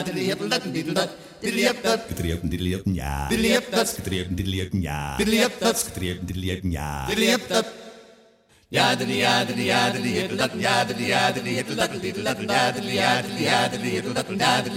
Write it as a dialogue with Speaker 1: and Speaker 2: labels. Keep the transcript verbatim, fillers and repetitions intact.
Speaker 1: Diddly up, diddly up, diddly up, diddly up, diddly up, yeah. Diddly up, diddly up, diddly up, yeah. Diddly up, diddly up, diddly up, yeah. Diddly up, ya diddly ya diddly ya diddly ya diddly ya diddly ya diddly ya diddly ya diddly ya diddly ya diddly ya diddly ya diddly ya diddly